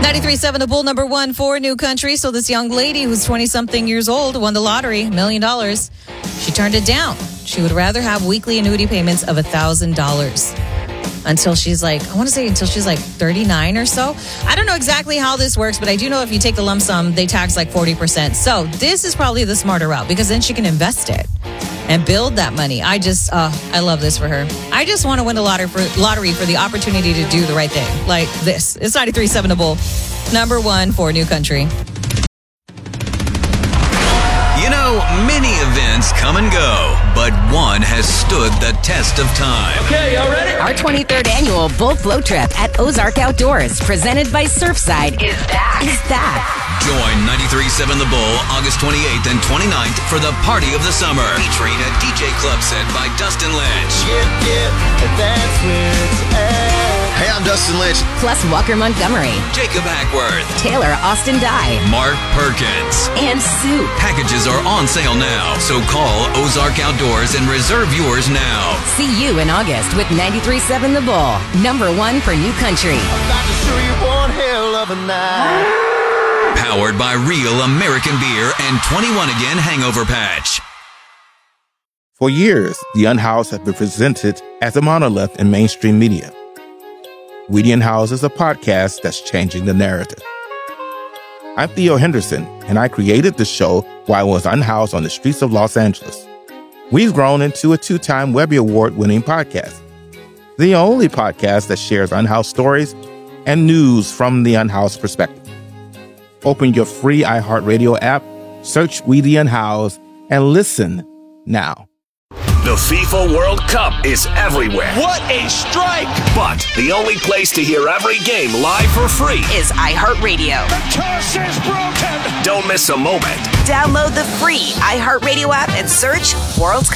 93.7 The Bull, number one for New Country. So this young lady who's 20-something years old won the lottery, $1 million. She turned it down. She would rather have weekly annuity payments of $1,000 until she's like, I want to say until she's like 39 or so. I don't know exactly how this works, but I do know if you take the lump sum, they tax like 40%. So this is probably the smarter route because then she can invest it and build that money. I love this for her. I just want to win the lottery for the opportunity to do the right thing. Like this. It's 93.7 The Bull, number one for New Country. You know, many events come and go, but one has stood the test of time. Okay, y'all ready? Our 23rd annual Bull Float Trip at Ozark Outdoors, presented by Surfside, is back. Join 93.7 The Bull August 28th and 29th for the Party of the Summer, featuring a DJ club set by Dustin Lynch. That's where it's at. Hey, I'm Dustin Lynch. Plus Walker Montgomery, Jacob Hackworth, Taylor Austin Dye, Mark Perkins, and Sue. Packages are on sale now, so call Ozark Outdoors and reserve yours now. See you in August with 93.7 The Bull, number one for New Country. I'm about to show you one hell of a night. Powered by Real American Beer and 21 Again Hangover Patch. For years, The Unhoused have been presented as a monolith in mainstream media. We the Unhoused is a podcast that's changing the narrative. I'm Theo Henderson, and I created the show while I was unhoused on the streets of Los Angeles. We've grown into a 2-time Webby Award-winning podcast, the only podcast that shares unhoused stories and news from the unhoused perspective. Open your free iHeartRadio app, search We the Unhoused, and listen now. The FIFA World Cup is everywhere. What a strike! But the only place to hear every game live for free Is iHeartRadio. The toss is broken! Don't miss a moment. Download the free iHeartRadio app and search World Cup.